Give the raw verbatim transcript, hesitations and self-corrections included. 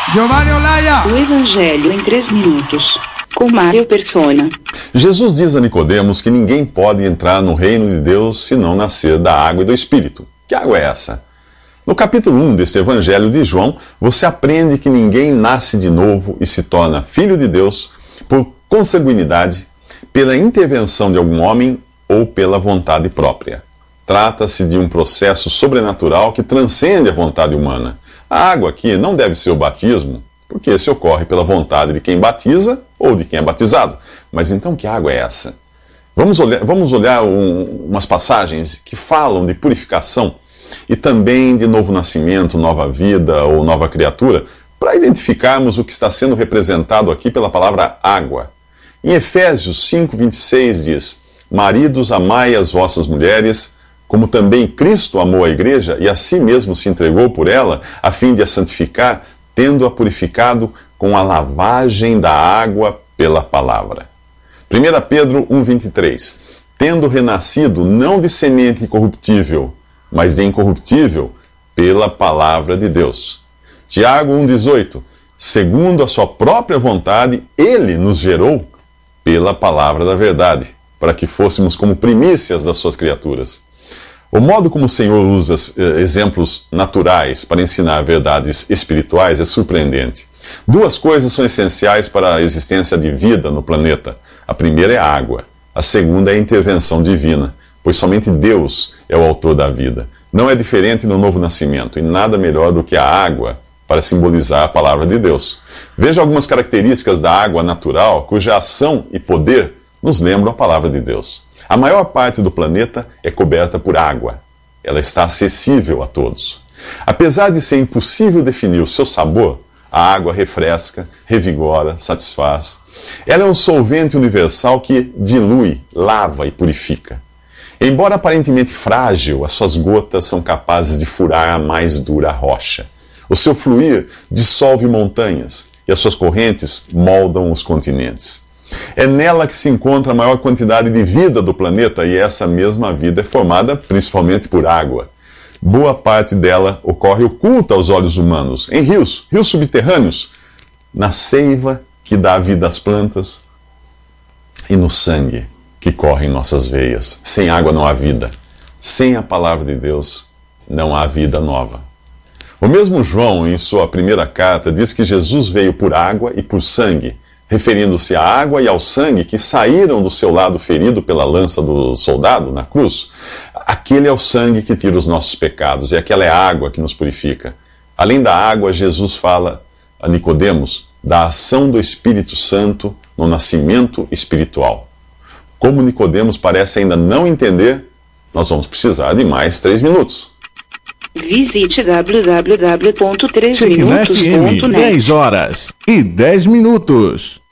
Giovanni Olaya. O Evangelho em três minutos, com Mário Persona. Jesus diz a Nicodemos que ninguém pode entrar no reino de Deus se não nascer da água e do Espírito. Que água é essa? No capítulo um desse Evangelho de João, você aprende que ninguém nasce de novo e se torna filho de Deus por consanguinidade, pela intervenção de algum homem ou pela vontade própria. Trata-se de um processo sobrenatural que transcende a vontade humana. A água aqui não deve ser o batismo, porque esse ocorre pela vontade de quem batiza ou de quem é batizado. Mas então que água é essa? Vamos olhar, vamos olhar um, umas passagens que falam de purificação e também de novo nascimento, nova vida ou nova criatura, para identificarmos o que está sendo representado aqui pela palavra água. Em Efésios cinco, vinte e seis diz: Maridos, amai as vossas mulheres, como também Cristo amou a igreja e a si mesmo se entregou por ela, a fim de a santificar, tendo-a purificado com a lavagem da água pela palavra. primeira Pedro um, vinte e três. Tendo renascido não de semente corruptível, mas de incorruptível, pela palavra de Deus. Tiago um, dezoito. Segundo a sua própria vontade, ele nos gerou pela palavra da verdade, para que fôssemos como primícias das suas criaturas. O modo como o Senhor usa eh, exemplos naturais para ensinar verdades espirituais é surpreendente. Duas coisas são essenciais para a existência de vida no planeta. A primeira é a água. A segunda é a intervenção divina, pois somente Deus é o autor da vida. Não é diferente no novo nascimento, e nada melhor do que a água para simbolizar a palavra de Deus. Veja algumas características da água natural, cuja ação e poder nos lembram a palavra de Deus. A maior parte do planeta é coberta por água. Ela está acessível a todos. Apesar de ser impossível definir o seu sabor, a água refresca, revigora, satisfaz. Ela é um solvente universal que dilui, lava e purifica. Embora aparentemente frágil, as suas gotas são capazes de furar a mais dura rocha. O seu fluir dissolve montanhas e as suas correntes moldam os continentes. É nela que se encontra a maior quantidade de vida do planeta, e essa mesma vida é formada principalmente por água. Boa parte dela ocorre oculta aos olhos humanos, em rios, rios subterrâneos, na seiva que dá vida às plantas e no sangue que corre em nossas veias. Sem água não há vida. Sem a palavra de Deus não há vida nova. O mesmo João, em sua primeira carta, diz que Jesus veio por água e por sangue, referindo-se à água e ao sangue que saíram do seu lado ferido pela lança do soldado na cruz. Aquele é o sangue que tira os nossos pecados, e aquela é a água que nos purifica. Além da água, Jesus fala a Nicodemos da ação do Espírito Santo no nascimento espiritual. Como Nicodemos parece ainda não entender, nós vamos precisar de mais três minutos. Visite w w w ponto três minutos ponto net. dez horas e dez minutos.